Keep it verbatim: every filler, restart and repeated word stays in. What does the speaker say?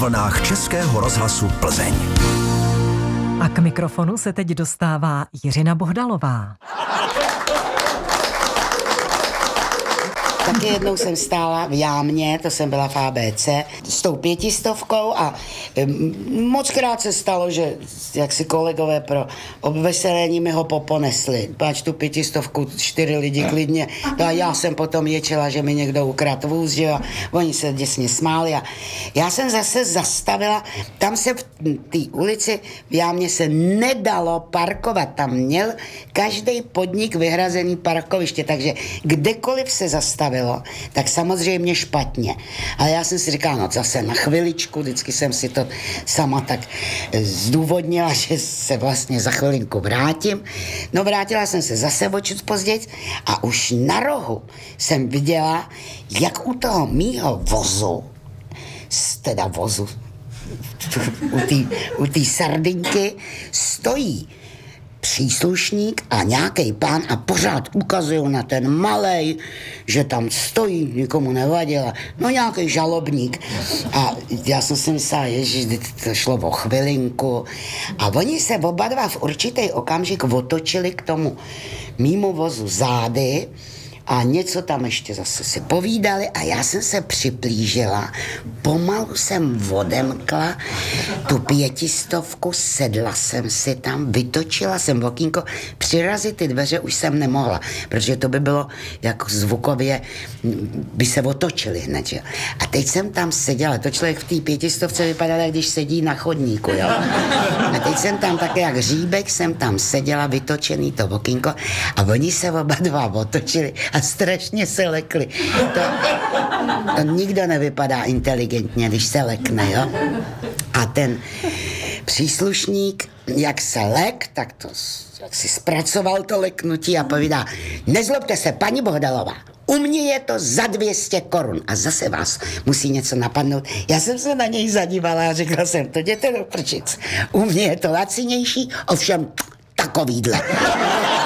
vlnách Českého rozhlasu Plzeň. A k mikrofonu se teď dostává Jiřina Bohdalová. Taky jednou jsem stála v Jámě, to jsem byla v á bé cé, s tou pětistovkou a mockrát se stalo, že jak si kolegové pro obveselení mi ho poponesli. Páč tu pětistovku čtyři lidi klidně, a já jsem potom ječela, že mi někdo ukradl vůz, že jo, oni se děsně smáli a já jsem zase zastavila, tam se v té ulici v Jámě se nedalo parkovat, tam měl každý podnik vyhrazený parkoviště, takže kdekoliv se zastavil, tak samozřejmě špatně. Ale já jsem si říkala, no zase na chviličku, vždycky jsem si to sama tak zdůvodnila, že se vlastně za chvilinku vrátím. No vrátila jsem se zase očut později a už na rohu jsem viděla, jak u toho mýho vozu, teda vozu, u té sardinky stojí příslušník a nějaký pán a pořád ukazují na ten malej, že tam stojí, nikomu nevadila. No nějaký žalobník. A já jsem si myslela, ježiš, to šlo o chvilinku. A oni se oba dva v určitý okamžik otočili k tomu mýmu vozu zády a něco tam ještě zase si povídali a já jsem se připlížila, pomalu jsem odemkla tu pětistovku, sedla jsem si tam, vytočila jsem okýnko, přirazit ty dveře už jsem nemohla, protože to by bylo jako zvukově, by se otočili hned, že? A teď jsem tam seděla, to člověk v té pětistovce vypadal, jak když sedí na chodníku, jo? A teď jsem tam také jak hříbek, jsem tam seděla, vytočený to okýnko a oni se oba dva otočili a strašně se lekli. To, to nikdo nevypadá inteligentně, když se lekne, jo? A ten příslušník, jak se lek, tak to jak si zpracoval to leknutí a povídá, nezlobte se, paní Bohdalová, u mě je to za dvě stě korun a zase vás musí něco napadnout. Já jsem se na něj zadívala a řekla jsem, to jděte do prčic. U mě je to lacinější, ovšem takovýhle.